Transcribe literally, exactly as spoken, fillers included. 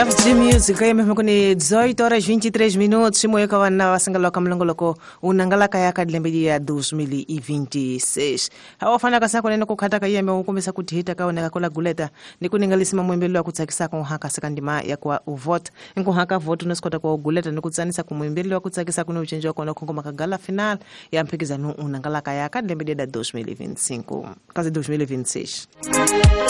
De música, é mesmo com dezoito horas e vinte e três minutos, moe ka wana wasangalo ka mlongoloko unangala kaya ka dlembe ya dois mil e vinte e seis. Hawa fana ka sako neno kukhata ka yeme ukumisa kuthita ka oneka kola guleta nikuninganisima mwembelo wa kutsakisa ko haka sekandima ya kwa uvote nko haka vote unosikota kwa guleta nikutsanisa ku mwembelo wa kutsakisa kuno uchenji wa kono kongo makagala final ya mpikizano unangala kaya ka dlembe ya dois mil e vinte e cinco kazi dois mil e vinte e seis.